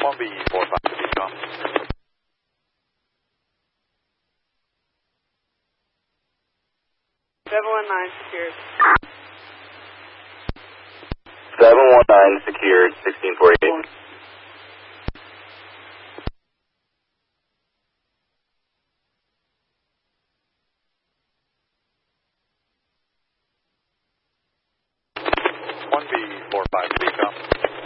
1B45 to become. 719 secured. 719 secured, 1648. B45 to become.